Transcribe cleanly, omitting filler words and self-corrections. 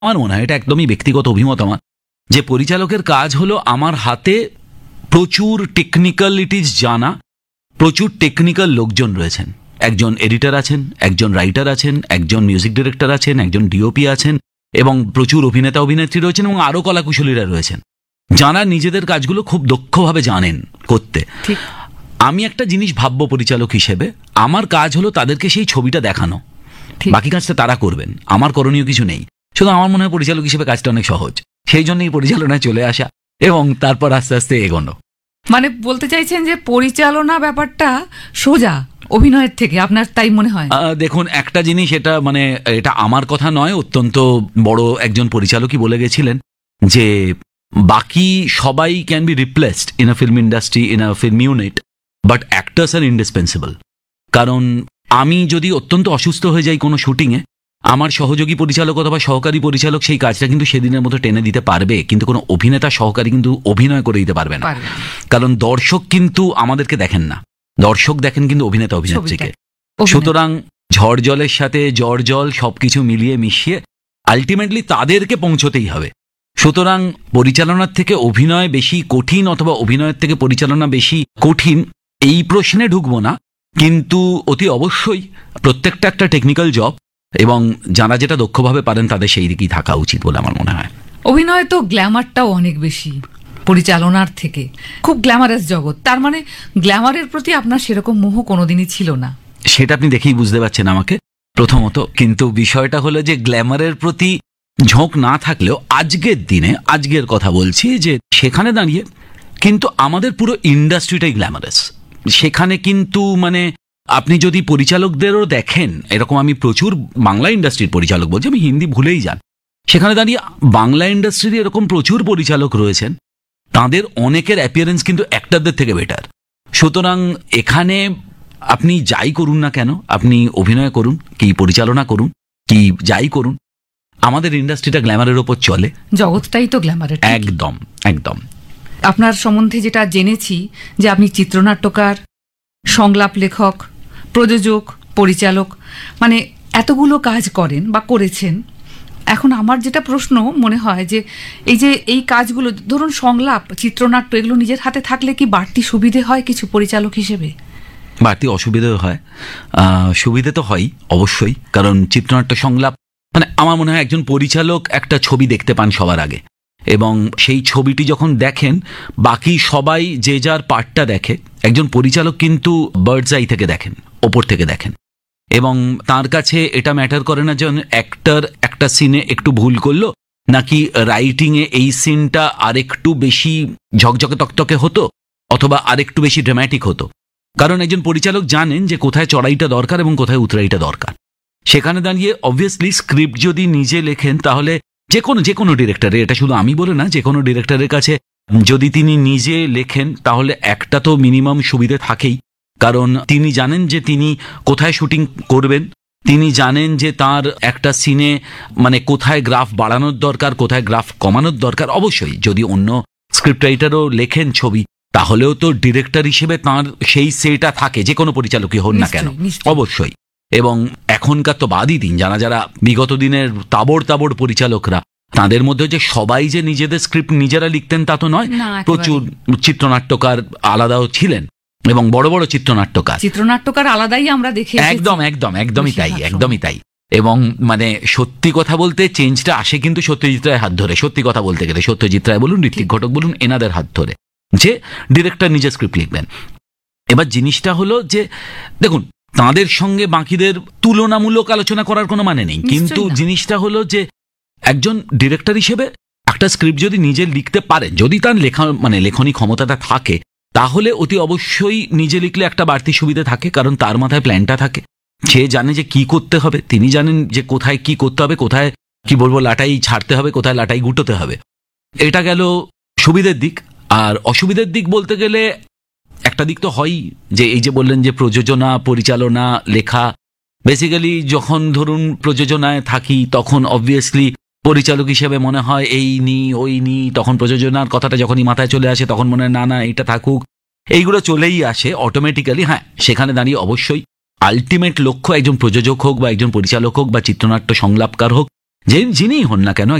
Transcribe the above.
আমার মনে হয় এটা একদমই ব্যক্তিগত অভিমত আমার, যে পরিচালকের কাজ হলো আমার হাতে প্রচুর টেকনিক্যালিটিস জানা, প্রচুর টেকনিক্যাল লোকজন রয়েছেন। একজন এডিটর আছেন, একজন রাইটার আছেন, একজন মিউজিক ডিরেক্টর আছেন, একজন ডিওপি আছেন, এবং প্রচুর অভিনেতা অভিনেত্রী রয়েছেন, এবং আরও কলাকুশলীরা রয়েছেন যারা নিজেদের কাজগুলো খুব দক্ষভাবে জানেন করতে। আমি একটা জিনিস ভাববো পরিচালক হিসেবে, আমার কাজ হলো তাদেরকে সেই ছবিটা দেখানো, বাকি কাজটা তারা করবেন, আমার করণীয় কিছু নেই। শুধু আমার মনে হয় পরিচালক হিসেবে কাজটা অনেক সহজ, সেই জন্যই পরিচালনায় চলে আসা এবং তারপর আস্তে আস্তে এগোনো। মানে বলতে চাইছেন যে পরিচালনা ব্যাপারটা সোজা অভিনয়ের থেকে, আপনার তাই মনে হয়? দেখুন, একটা জিনিস, এটা আমার কথা নয়, অত্যন্ত বড় একজন পরিচালকই বলে গেছিলেন যে বাকি সবাই can be replaced in a film industry, in a film unit, but actors আর ইন্ডিসপেন্সিবল। কারণ আমি যদি অত্যন্ত অসুস্থ হয়ে যাই কোনো শুটিংয়ে, আমার সহযোগী পরিচালক অথবা সহকারী পরিচালক সেই কাজটা কিন্তু সেদিনের মতো টেনে দিতে পারবে, কিন্তু কোনো অভিনেতা সহকারী কিন্তু অভিনয় করে দিতে পারবে না। কারণ দর্শক কিন্তু আমাদেরকে দেখেন না, দর্শক দেখেন কিন্তু অভিনেতা অভিনেত্রীকে। সুতরাং ঝড় জলের সাথে জ্বর জল সবকিছু মিলিয়ে মিশিয়ে আলটিমেটলি তাদেরকে পৌঁছতেই হবে। সুতরাং পরিচালনার থেকে অভিনয় বেশি কঠিন অথবা অভিনয়ের থেকে পরিচালনা বেশি কঠিন এই প্রশ্নে ঢুকবো না, কিন্তু অতি অবশ্যই প্রত্যেকটা একটা টেকনিক্যাল জব, এবং যারা যেটা দক্ষভাবে পারেন তাদের সেই দিকেই থাকা উচিত বলে আমার মনে হয়। অভিনয় তো গ্ল্যামারটাও অনেক বেশি পরিচালনার থেকে, খুব গ্ল্যামারাস জগৎ। তার মানে গ্ল্যামারের প্রতি আপনার সেরকম মোহ কোনোদিনই ছিল না? সেটা আপনি দেখেই বুঝতে পারছেন আমাকে প্রথমত, কিন্তু বিষয়টা হলো যে গ্ল্যামারের প্রতি ঝোঁক না থাকলেও আজকের দিনে, আজকের কথা বলছি, যে সেখানে দাঁড়িয়ে কিন্তু আমাদের পুরো ইন্ডাস্ট্রিটাই গ্ল্যামারাস। সেখানে কিন্তু মানে আপনি যদি পরিচালকদেরও দেখেন, এরকম আমি প্রচুর বাংলা ইন্ডাস্ট্রির পরিচালক বলছি, আমি হিন্দি ভুলেই যান, সেখানে দাঁড়িয়ে বাংলা ইন্ডাস্ট্রির এরকম প্রচুর পরিচালক রয়েছেন, তাদের অনেকের অ্যাপিয়ারেন্স কিন্তু অ্যাক্টরদের থেকে বেটার। সুতরাং এখানে আপনি যাই করুন না কেন, আপনি অভিনয় করুন কি পরিচালনা করুন কি যাই করুন, আমাদের ইন্ডাস্ট্রিটা গ্ল্যামারের ওপর চলে, জগৎটাই তো গ্ল্যামারের। একদম একদম। আপনার সম্বন্ধে যেটা জেনেছি যে আপনি চিত্রনাট্যকার, সংলাপ লেখক, প্রযোজক, পরিচালক, মানে এতগুলো কাজ করেন বা করেছেন। এখন আমার যেটা প্রশ্ন মনে হয় যে এই কাজগুলো, ধরুন সংলাপ, চিত্রনাট্য, এগুলো নিজের হাতে থাকলে কি বাড়তি সুবিধে হয় কিছু পরিচালক হিসেবে? বাড়তি অসুবিধেও হয়, সুবিধে তো হয় অবশ্যই, কারণ চিত্রনাট্য, সংলাপ, মানে আমার মনে হয় একজন পরিচালক একটা ছবি দেখতে পান সবার আগে, এবং সেই ছবিটি যখন দেখেন বাকি সবাই যে যার পার্টটা দেখে, একজন পরিচালক কিন্তু বার্ডস আই থেকে দেখেন, ওপর থেকে দেখেন, এবং তার কাছে এটা ম্যাটার করে না যে অ্যাক্টর একটা সিনে একটু ভুল করলো নাকি রাইটিংয়ে এই সিনটা আরেকটু বেশি ঝকঝকে তকতকে হতো অথবা আরেকটু বেশি ড্রামাটিক হতো। কারণ একজন পরিচালক জানেন যে কোথায় চড়াইটা দরকার এবং কোথায় উতরাইটা দরকার। সেখানে দাঁড়িয়ে অবভিয়াসলি স্ক্রিপ্ট যদি নিজে লেখেন, তাহলে যে কোনো ডিরেক্টরের, এটা শুধু আমি বলে না, যে কোনো ডিরেক্টরের কাছে যদি তিনি নিজে লেখেন তাহলে একটা তো মিনিমাম সুবিধে থাকেই, কারণ তিনি জানেন যে তিনি কোথায় শুটিং করবেন, তিনি জানেন যে তার একটা সিনে মানে কোথায় গ্রাফ বাড়ানোর দরকার, কোথায় গ্রাফ কমানোর দরকার। অবশ্যই যদি অন্য স্ক্রিপ্ট রাইটারও লেখেন ছবি, তাহলেও তো ডিরেক্টর হিসেবে তার সেই সেটা থাকে, যে কোনো পরিচালকই হন না কেন, অবশ্যই। এবং এখনকার তো বাদই দিন, যারা বিগত দিনের তাবড় তাবড় পরিচালকরা, তাদের মধ্যে যে সবাই যে নিজেদের স্ক্রিপ্ট নিজেরা লিখতেন তা তো নয়, প্রচুর চিত্রনাট্যকার আলাদাও ছিলেন এবং বড় বড় চিত্রনাট্যকার আলাদাই আমরা দেখি। একদমই তাই। এবং মানে সত্যি কথা বলতে চেঞ্জটা আসে কিন্তু সত্যজিৎ রায়ের হাত ধরে, সত্যি কথা বলতে গেলে সত্যজিৎ রায় বলুন, ঋত্বিক ঘটক বলুন, এনাদের হাত ধরে, যে ডিরেক্টর নিজে স্ক্রিপ্ট লিখবেন। এবার জিনিসটা হলো যে দেখুন, তাদের সঙ্গে বাকিদের তুলনামূলক আলোচনা করার কোনো মানে নেই, কিন্তু জিনিসটা হলো যে একজন ডিরেক্টর হিসেবে একটা স্ক্রিপ্ট যদি নিজে লিখতে পারেন, যদি তার লেখনী ক্ষমতাটা থাকে, তাহলে অতি অবশ্যই নিজে লিখলে একটা বাড়তি সুবিধা থাকে, কারণ তার মাথায় প্ল্যানটা থাকে, সে জানে যে কি করতে হবে, তিনি জানেন যে কোথায় কি করতে হবে, কোথায় কি বলবো লাটাই ছাড়তে হবে, কোথায় লাটাই গুটোতে হবে। এটা গেল সুবিধের দিক। আর অসুবিধার দিক বলতে গেলে একটা দিক তো হয়ই, যে এই যে বললেন যে প্রযোজনা, পরিচালনা, লেখা, বেসিক্যালি যখন ধরুন প্রযোজনায় থাকি তখন অবভিয়াসলি পরিচালক হিসেবে মনে হয় এই নি ওই নি, তখন প্রযোজনার কথাটা যখনই মাথায় চলে আসে তখন মনে হয় না এটা থাকুক, এইগুলো চলেই আসে অটোমেটিক্যালি। হ্যাঁ, সেখানে দাঁড়িয়ে অবশ্যই আলটিমেট লক্ষ্য একজন প্রযোজক হোক বা একজন পরিচালক হোক বা চিত্রনাট্য সংলাপকার হোক, যিনিই হন না কেন